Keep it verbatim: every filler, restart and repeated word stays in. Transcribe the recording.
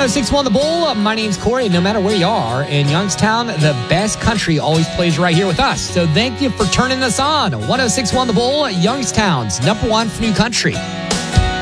oh six point one The Bull. My name's Corey. No matter where you are in Youngstown, the best country always plays right here with us. So thank you for turning us on. one oh six point one The Bull, Youngstown's number one for new country.